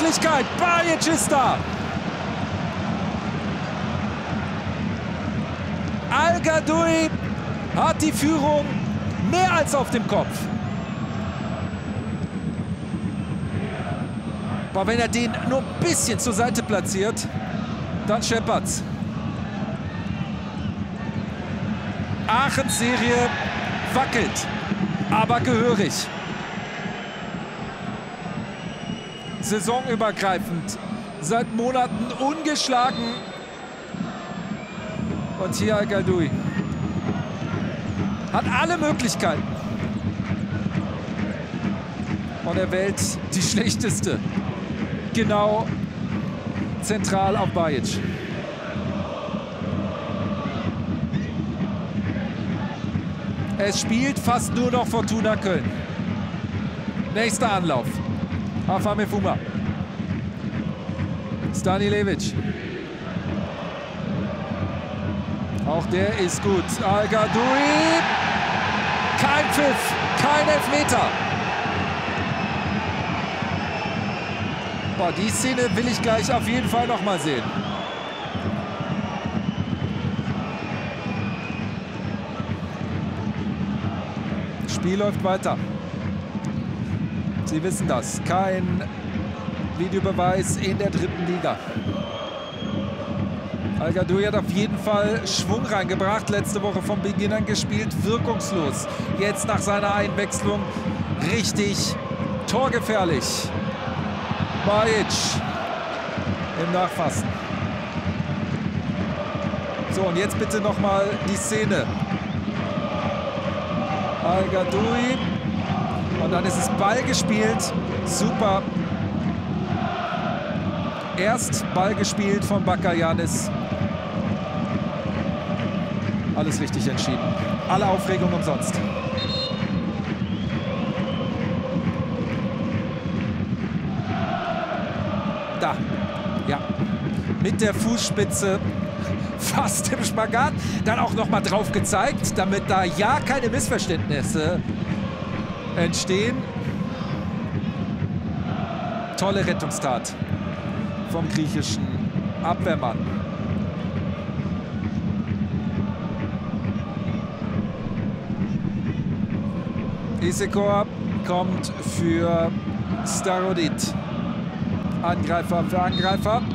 Möglichkeit. Bajic ist da. Al Gadoui hat die Führung mehr als auf dem Kopf. Aber wenn er den nur ein bisschen zur Seite platziert, dann scheppert's. Aachens Serie wackelt, aber gehörig. Saisonübergreifend, seit Monaten ungeschlagen. Und hier Al Gadoui hat alle Möglichkeiten. Und er wählt die schlechteste. Genau zentral auf Bajic. Es spielt fast nur noch Fortuna Köln. Nächster Anlauf. Afamefuma. Stanilevic. Auch der ist gut. Al Gadoui. Kein Pfiff, kein Elfmeter. Boah, die Szene will ich gleich auf jeden Fall noch mal sehen. Spiel läuft weiter. Sie wissen das. Kein Videobeweis in der dritten Liga. Al Gadoui hat auf jeden Fall Schwung reingebracht. Letzte Woche von Beginn an gespielt. Wirkungslos. Jetzt nach seiner Einwechslung richtig torgefährlich. Bajic im Nachfassen. So, und jetzt bitte noch mal die Szene. Al Gadoui. Und dann ist es Ball gespielt. Super. Erst Ball gespielt von Bakayanis. Alles richtig entschieden. Alle Aufregung umsonst. Da. Ja. Mit der Fußspitze fast im Spagat. Dann auch noch mal drauf gezeigt, damit da ja keine Missverständnisse entstehen. Tolle Rettungstat vom griechischen Abwehrmann. Isekor kommt für Starodit. Angreifer für Angreifer.